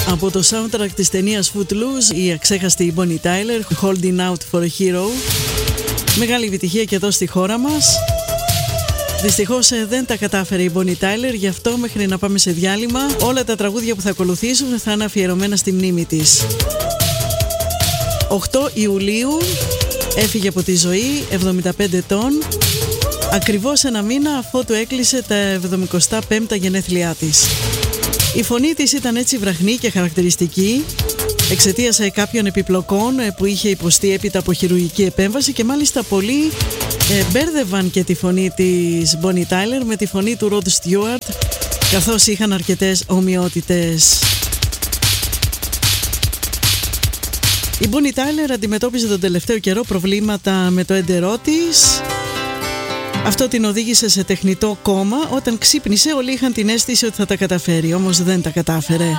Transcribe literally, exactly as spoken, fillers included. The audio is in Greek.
Από το soundtrack της ταινίας Footloose, η αξέχαστη Bonnie Tyler, Holding Out for a Hero. Μεγάλη επιτυχία και εδώ στη χώρα μας. Δυστυχώς δεν τα κατάφερε η Bonnie Tyler, γι' αυτό μέχρι να πάμε σε διάλειμμα όλα τα τραγούδια που θα ακολουθήσουν θα είναι αφιερωμένα στη μνήμη της. οκτώ Ιουλίου έφυγε από τη ζωή, εβδομήντα πέντε ετών, ακριβώς ένα μήνα αφότου έκλεισε τα εβδομηκοστά πέμπτα γενέθλιά της. Η φωνή της ήταν έτσι βραχνή και χαρακτηριστική εξαιτίας κάποιων επιπλοκών που είχε υποστεί έπειτα από χειρουργική επέμβαση και μάλιστα πολλοί ε, μπέρδευαν και τη φωνή της Bonnie Tyler με τη φωνή του Rod Stewart, καθώς είχαν αρκετές ομοιότητες. Η Bonnie Tyler αντιμετώπιζε τον τελευταίο καιρό προβλήματα με το έντερό της. Αυτό την οδήγησε σε τεχνητό κόμμα. Όταν ξύπνησε όλοι είχαν την αίσθηση ότι θα τα καταφέρει, όμως δεν τα κατάφερε.